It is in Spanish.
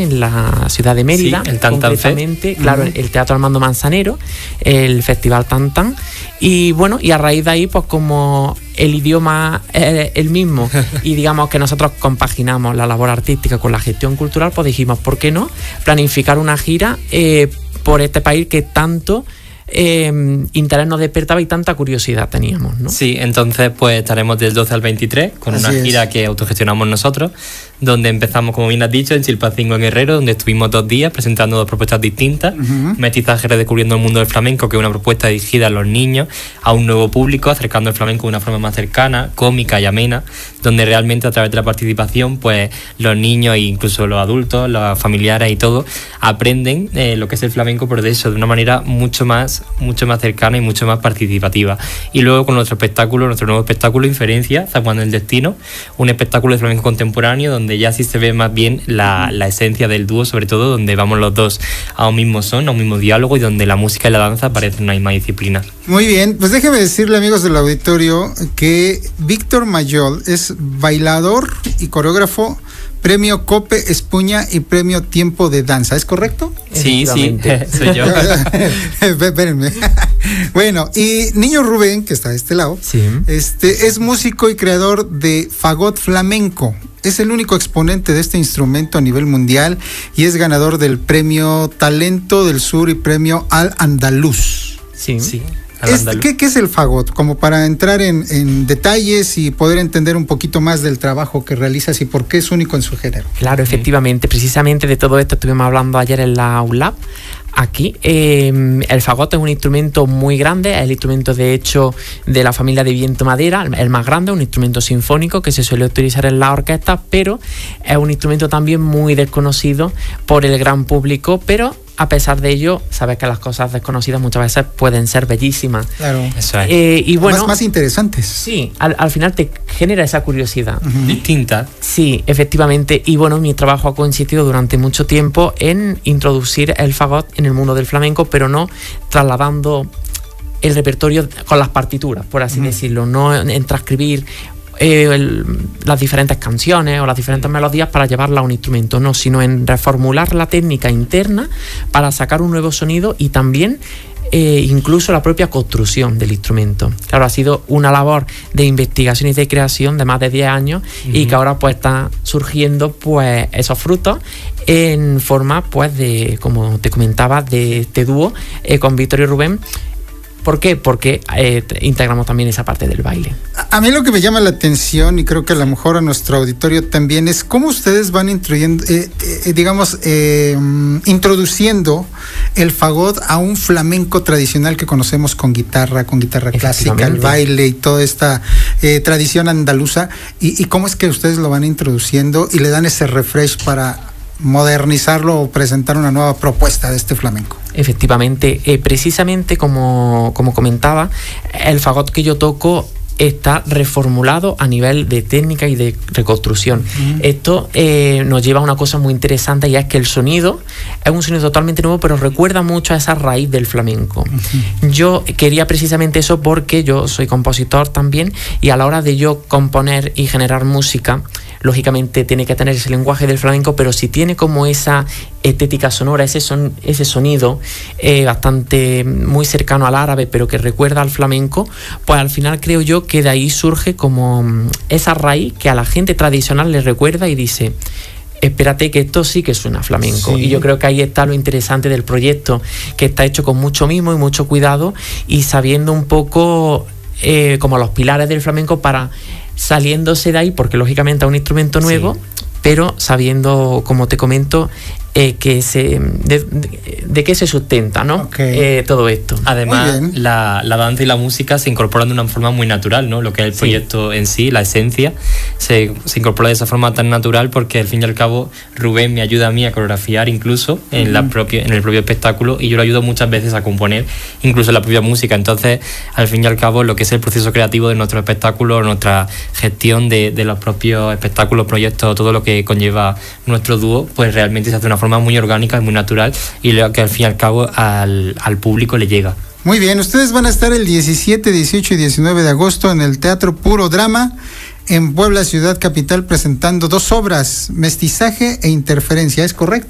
en la ciudad de Mérida, sí, el Tantan concretamente, claro, el Teatro Armando Manzanero, el Festival Tantan, y bueno, y a raíz de ahí, pues como el idioma es el mismo y digamos que nosotros compaginamos la labor artística con la gestión cultural, pues dijimos, ¿por qué no planificar una gira por este país que tanto interés nos despertaba y tanta curiosidad teníamos, ¿no? Sí, entonces pues estaremos del 12 al 23 con una gira que autogestionamos nosotros, donde empezamos, como bien has dicho, en Chilpancingo, en Guerrero, donde estuvimos 2 días presentando 2 propuestas distintas. Mestizaje redescubriendo el mundo del flamenco, que es una propuesta dirigida a los niños, a un nuevo público, acercando el flamenco de una forma más cercana, cómica y amena, donde realmente a través de la participación pues los niños e incluso los adultos, los familiares y todo aprenden lo que es el flamenco, pero de eso, de una manera mucho más cercana y mucho más participativa. Y luego con nuestro nuevo espectáculo Inferencia, Zaguán del Destino, un espectáculo de flamenco contemporáneo donde ya sí se ve más bien la esencia del dúo, sobre todo donde vamos los dos a un mismo son, a un mismo diálogo, y donde la música y la danza parecen una misma disciplina. Muy bien, pues déjeme decirle, amigos del auditorio, que Víctor Mayol es bailador y coreógrafo, premio Cope Espuña y premio Tiempo de Danza, ¿es correcto? Sí, soy yo. Espérenme. Bueno, y Niño Rubén, que está de este lado, sí, es músico y creador de fagot flamenco. Es el único exponente de este instrumento a nivel mundial y es ganador del premio Talento del Sur y premio Al Andaluz. Sí. ¿Qué es el fagot? Como para entrar en detalles y poder entender un poquito más del trabajo que realizas y por qué es único en su género. Claro, efectivamente, precisamente de todo esto estuvimos hablando ayer en la ULAB. Aquí el fagot es un instrumento muy grande, es el instrumento de hecho de la familia de viento madera, el más grande, un instrumento sinfónico que se suele utilizar en las orquestas, pero es un instrumento también muy desconocido por el gran público, pero a pesar de ello, sabes que las cosas desconocidas muchas veces pueden ser bellísimas. Claro. Eso es. Y bueno, más interesantes. Sí, al final te genera esa curiosidad. Distinta. Sí, efectivamente. Y bueno, mi trabajo ha consistido durante mucho tiempo en introducir el fagot en el mundo del flamenco, pero no trasladando el repertorio con las partituras, por así decirlo, no en transcribir las diferentes canciones o las diferentes melodías para llevarla a un instrumento, no, sino en reformular la técnica interna para sacar un nuevo sonido y también incluso la propia construcción del instrumento. Claro, ha sido una labor de investigación y de creación de más de 10 años y que ahora pues está surgiendo pues esos frutos en forma pues de, como te comentaba, de este dúo con Víctor y Rubén. ¿Por qué? Porque integramos también esa parte del baile. A mí lo que me llama la atención, y creo que a lo mejor a nuestro auditorio también, es cómo ustedes van introduciendo el fagot a un flamenco tradicional que conocemos con guitarra clásica, el baile y toda esta tradición andaluza, y cómo es que ustedes lo van introduciendo y le dan ese refresh para modernizarlo o presentar una nueva propuesta de este flamenco. Efectivamente, precisamente como comentaba, el fagot que yo toco está reformulado a nivel de técnica y de reconstrucción. Esto nos lleva a una cosa muy interesante, y es que el sonido es un sonido totalmente nuevo, pero recuerda mucho a esa raíz del flamenco. Yo quería precisamente eso porque yo soy compositor también, y a la hora de yo componer y generar música, lógicamente tiene que tener ese lenguaje del flamenco, pero si tiene como esa estética sonora, ese sonido bastante muy cercano al árabe, pero que recuerda al flamenco, pues al final creo yo que de ahí surge como esa raíz que a la gente tradicional le recuerda y dice: espérate, que esto sí que suena flamenco. Sí. Y yo creo que ahí está lo interesante del proyecto, que está hecho con mucho mimo y mucho cuidado, y sabiendo un poco como los pilares del flamenco, para saliéndose de ahí, porque lógicamente es un instrumento nuevo, pero sabiendo, como te comento, de qué se sustenta, ¿no? Todo esto. Además, la danza y la música se incorporan de una forma muy natural, ¿no? Lo que es el proyecto en sí, la esencia, se incorpora de esa forma tan natural, porque al fin y al cabo Rubén me ayuda a mí a coreografiar incluso en el propio espectáculo, y yo lo ayudo muchas veces a componer incluso la propia música. Entonces, al fin y al cabo, lo que es el proceso creativo de nuestro espectáculo, nuestra gestión de los propios espectáculos, proyectos, todo lo que conlleva nuestro dúo, pues realmente se hace de una forma muy orgánica y muy natural, y lo que al fin y al cabo al público le llega. Muy bien, ustedes van a estar el 17, 18 y 19 de agosto en el Teatro Puro Drama en Puebla, ciudad capital, presentando 2 obras, Mestizaje e Interferencia, ¿es correcto?